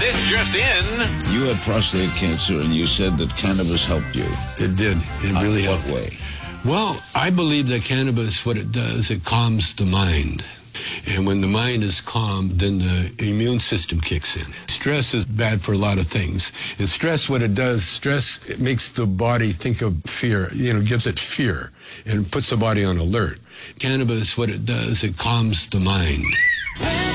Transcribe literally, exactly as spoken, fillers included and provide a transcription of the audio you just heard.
This just in. You had prostate cancer, and you said that cannabis helped you. It did. It really In helped. what way? Well, I believe that cannabis, what it does, it calms the mind. And when the mind is calm, then the immune system kicks in. Stress is bad for a lot of things. And stress, what it does, stress, it makes the body think of fear, you know, gives it fear and puts the body on alert. Cannabis, what it does, it calms the mind.